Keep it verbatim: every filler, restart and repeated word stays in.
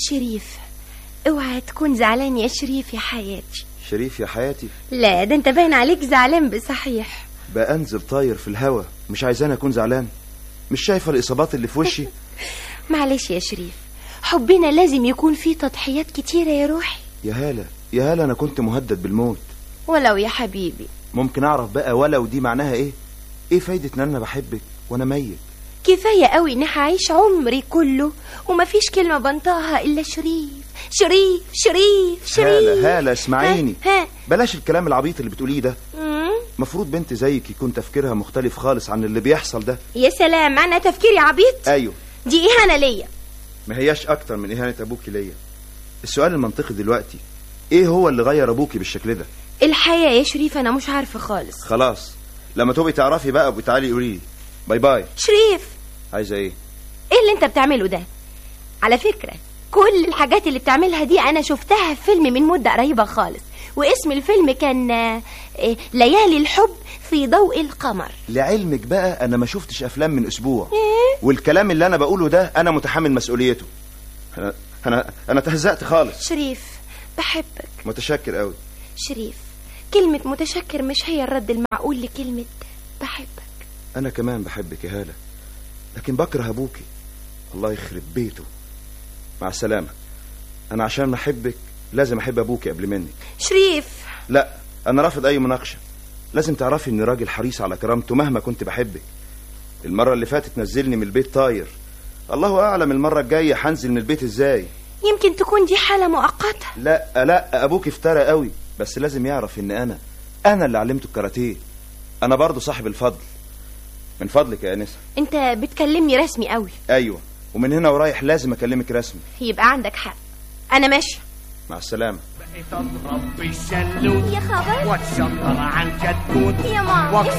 شريف، اوعى تكون زعلان يا شريف يا حياتي. شريف يا حياتي؟ لا، ده انت باين عليك زعلان بصحيح. بقى انزل طاير في الهوا، مش عايزاني اكون زعلان؟ مش شايفه الاصابات اللي في وشي؟ معلش يا شريف، حبنا لازم يكون فيه تضحيات كتيرة يا روحي. يا هالة يا هالة، انا كنت مهدد بالموت. ولو يا حبيبي. ممكن اعرف بقى ولو دي معناها ايه؟ ايه فايدة ان انا بحبك وانا ميت؟ كفاية قوي اني هعيش عمري كله ومفيش كلمة بنطقها الا شريف شريف شريف شريف. هالة هالة اسمعيني، ها ها. بلاش الكلام العبيط اللي بتقوليه ده. مم. مفروض بنت زيك يكون تفكيرها مختلف خالص عن اللي بيحصل ده. يا سلام، انا تفكيري عبيط؟ ايوه. دي اهانة ليا. ما هياش اكتر من اهانة ابوكي ليا. السؤال المنطقي دلوقتي، ايه هو اللي غير ابوكي بالشكل ده؟ الحقيقة يا شريف انا مش عارفة خالص. خلاص، لما تبقي تعرفي بقى بتعالي قولي لي. باي باي. شريف، عايزه ايه؟ ايه اللي انت بتعمله ده؟ على فكرة كل الحاجات اللي بتعملها دي انا شفتها في فيلم من مدة قريبة خالص، واسم الفيلم كان آه، ليالي الحب في ضوء القمر. لعلمك بقى انا ما شفتش افلام من اسبوع. إيه؟ والكلام اللي انا بقوله ده انا متحمل مسؤوليته. انا انا انا تهزأت خالص. شريف بحبك. متشكر قوي. شريف، كلمة متشكر مش هي الرد المعقول لكلمة بحبك. انا كمان بحبك يا هالة، لكن بكره ابوكي، الله يخرب بيته. مع السلامة. انا عشان ما احبك لازم احب ابوكي قبل منك. شريف، لا، انا رافض اي مناقشة. لازم تعرفي اني راجل حريص على كرامته مهما كنت بحبك. المرة اللي فاتت نزلني من البيت طاير، الله اعلم المرة الجاية هنزل من البيت ازاي. يمكن تكون دي حالة مؤقتة. لا لا، ابوك افترى قوي، بس لازم يعرف ان انا انا اللي علمته الكاراتيه. انا برضو صاحب الفضل. من فضلك يا انسه. انت بتكلمني رسمي قوي. ايوه، ومن هنا ورايح لازم اكلمك رسمي. يبقى عندك حق، انا ماشي. مع السلامة. بقيت اضرب بالشلوت يا خبر، واتشطر عن كتكوت يا ماما.